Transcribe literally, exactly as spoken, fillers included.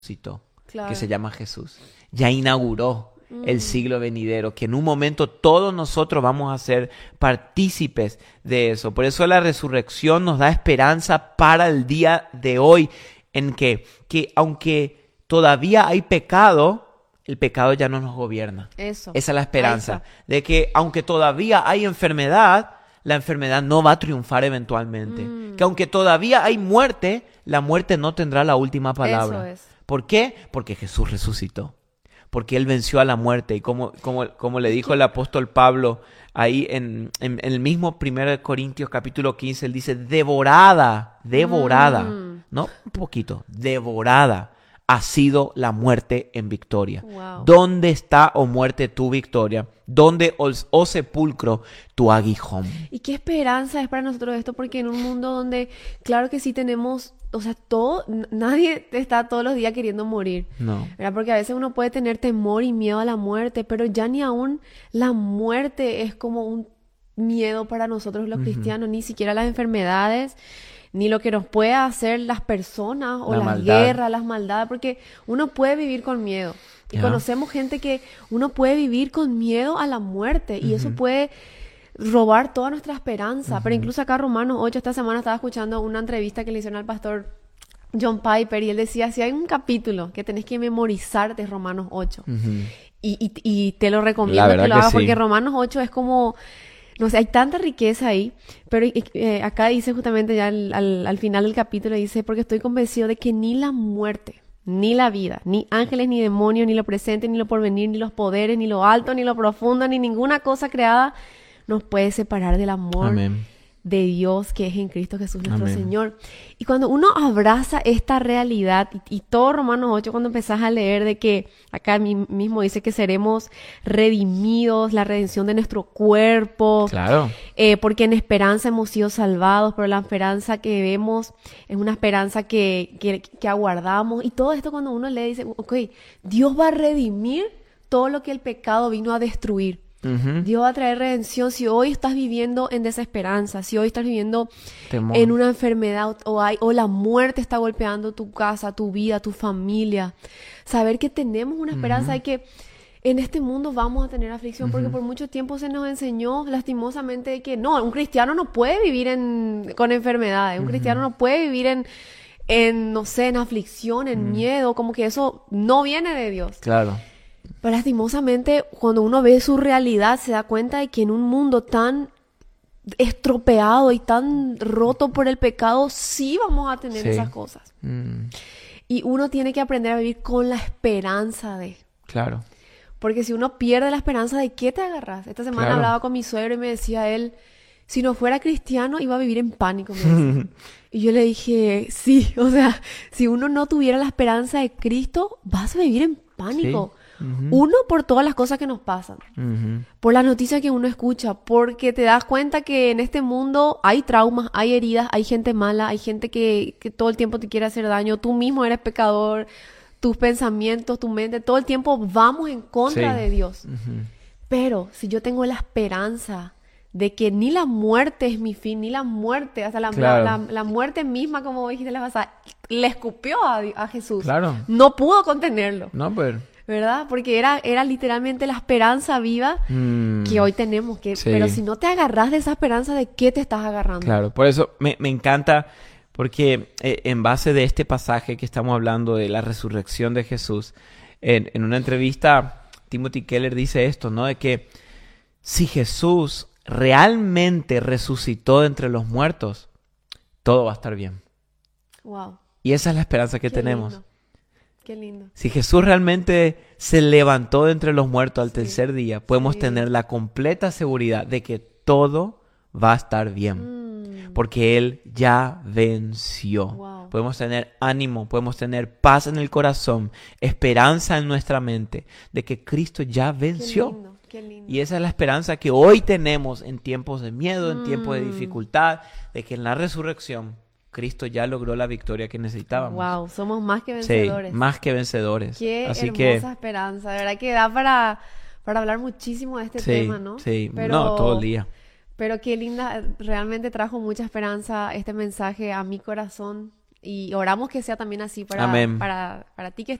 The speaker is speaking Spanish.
resucitó, Claro. que se llama Jesús. Ya inauguró Mm. el siglo venidero, que en un momento todos nosotros vamos a ser partícipes de eso. Por eso la resurrección nos da esperanza para el día de hoy, en que, que aunque todavía hay pecado, el pecado ya no nos gobierna. Eso. Esa es la Ahí esperanza, está. de que aunque todavía hay enfermedad, la enfermedad no va a triunfar eventualmente. Mm. Que aunque todavía hay muerte, la muerte no tendrá la última palabra. Eso es. ¿Por qué? Porque Jesús resucitó. Porque Él venció a la muerte. Y como, como, como le dijo el apóstol Pablo ahí en, en, en el mismo primero Corintios capítulo quince, Él dice, devorada, devorada, Mm. no un poquito, devorada ha sido la muerte en victoria. Wow. ¿Dónde está, oh muerte, tu victoria? ¿Dónde, oh, oh sepulcro, tu aguijón? Y qué esperanza es para nosotros esto, porque en un mundo donde, claro que sí tenemos, o sea, todo, n- nadie está todos los días queriendo morir, No. ¿verdad? Porque a veces uno puede tener temor y miedo a la muerte, pero ya ni aún la muerte es como un miedo para nosotros los cristianos, ni siquiera las enfermedades, ni lo que nos puede hacer las personas o La las maldad. guerras, las maldades, porque uno puede vivir con miedo. Y Ya. conocemos gente que uno puede vivir con miedo a la muerte, y eso Ujú. puede robar toda nuestra esperanza. Pero incluso acá Romanos ocho, esta semana estaba escuchando una entrevista que le hicieron al pastor John Piper, y él decía, si hay un capítulo que tenés que memorizar de Romanos ocho, Ujú. y, y, y te lo recomiendo La que verdad lo que hagas, sí. porque Romanos ocho es como, no sé, hay tanta riqueza ahí, pero eh, acá dice justamente ya al, al, al final del capítulo, dice, porque estoy convencido de que ni la muerte, ni la vida, ni ángeles, ni demonios, ni lo presente, ni lo porvenir, ni los poderes, ni lo alto, ni lo profundo, ni ninguna cosa creada nos puede separar del amor Amén. de Dios que es en Cristo Jesús nuestro Amén. Señor. Y cuando uno abraza esta realidad, y, y todo Romanos ocho, cuando empezás a leer de que acá mi- mismo dice que seremos redimidos, la redención de nuestro cuerpo, Claro. eh, porque en esperanza hemos sido salvados, pero la esperanza que vemos es una esperanza que, que, que aguardamos. Y todo esto cuando uno lee dice, ok, Dios va a redimir todo lo que el pecado vino a destruir. Ujú. Dios va a traer redención. Si hoy estás viviendo en desesperanza, si hoy estás viviendo Temor. en una enfermedad o, hay, o la muerte está golpeando tu casa, tu vida, tu familia, saber que tenemos una esperanza y que en este mundo vamos a tener aflicción, porque por mucho tiempo se nos enseñó lastimosamente que no, un cristiano no puede vivir en, con enfermedades, un cristiano no puede vivir en, en, no sé, en aflicción, en miedo, como que eso no viene de Dios. Claro. Pero lastimosamente, cuando uno ve su realidad, se da cuenta de que en un mundo tan estropeado y tan roto por el pecado, sí vamos a tener Sí. esas cosas. Mm, Y uno tiene que aprender a vivir con la esperanza de... claro. Porque si uno pierde la esperanza, ¿de qué te agarras? Esta semana Claro. hablaba con mi suegro y me decía él, si no fuera cristiano, iba a vivir en pánico, me decía. Y yo le dije, sí, o sea, si uno no tuviera la esperanza de Cristo, vas a vivir en pánico. Sí. Ujú. Uno, por todas las cosas que nos pasan. Ujú. Por las noticias que uno escucha, porque te das cuenta que en este mundo hay traumas, hay heridas, hay gente mala, hay gente que, que todo el tiempo te quiere hacer daño, tú mismo eres pecador, tus pensamientos, tu mente, todo el tiempo vamos en contra Sí. de Dios. Ujú. Pero si yo tengo la esperanza de que ni la muerte es mi fin, ni la muerte, hasta la, Claro. la, la muerte misma, como dijiste la pasada, le escupió a, a Jesús. Claro. No pudo contenerlo. No, pero... ¿Verdad? Porque era, era literalmente la esperanza viva Mm, que hoy tenemos. Que, sí. Pero si no te agarras de esa esperanza, ¿de qué te estás agarrando? Claro, por eso me, me encanta, porque eh, en base de este pasaje que estamos hablando de la resurrección de Jesús, en, en una entrevista, Timothy Keller dice esto, ¿no? De que si Jesús realmente resucitó de entre los muertos, todo va a estar bien. Wow. Y esa es la esperanza que Qué tenemos. lindo. Qué lindo. Si Jesús realmente se levantó de entre los muertos al Sí. tercer día, podemos Sí. tener la completa seguridad de que todo va a estar bien. Mm. Porque Él ya venció. Wow. Podemos tener ánimo, podemos tener paz en el corazón, esperanza en nuestra mente de que Cristo ya Qué venció. lindo. Qué lindo. Y esa es la esperanza que hoy tenemos en tiempos de miedo, en tiempos de Mm. dificultad, de que en la resurrección Cristo ya logró la victoria que necesitábamos. Wow, somos más que Sí, vencedores. más que vencedores. Qué Así hermosa que esperanza. De verdad que da para, para hablar muchísimo de este sí, tema, ¿no? sí, Pero, no, todo el día. Pero qué linda, realmente trajo mucha esperanza este mensaje a mi corazón. Y oramos que sea también así para, Amén. para, para ti que